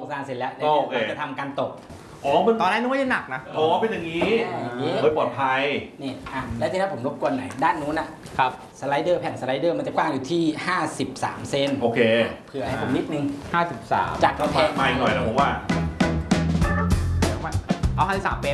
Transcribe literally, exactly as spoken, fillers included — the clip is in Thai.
ซานเสร็จแล้วโอเคเราจะทำการตกอ๋อมันตอนแรกนึกว่าจะหนักนะอ๋อเป็นอย่างนี้อย่างนี้เฮ้ยปลอดภัยนี่อ่ะแล้วทีนี้ผมรบกวนหน่อยด้านนู้นอ่ะครับสไลเดอร์แผ่นสไลเดอร์มันจะกว้างอยู่ที่ห้าสิบสามเซนโอเคเผื่อให้ผมนิดนึงห้าสิบสามจากกระแพงมาอีกหน่อยนะผมว่าเอาห้าสิบสามเป